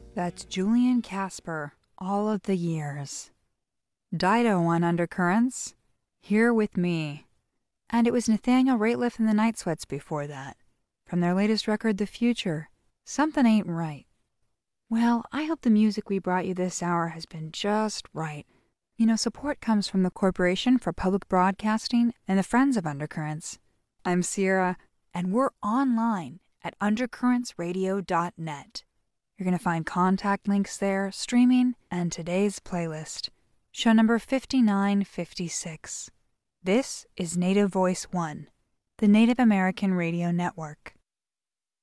That's Julian Casper, All of the Years. Dido on Undercurrents, Here With Me. And it was Nathaniel Rateliff and the Night Sweats before that. From their latest record, The Future, Something Ain't Right. Well, I hope the music we brought you this hour has been just right. You know, support comes from the Corporation for Public Broadcasting and the Friends of Undercurrents. I'm Sierra, and we're online at undercurrentsradio.net. You're going to find contact links there, streaming, and today's playlist. Show number 5956. This is Native Voice One, the Native American Radio Network.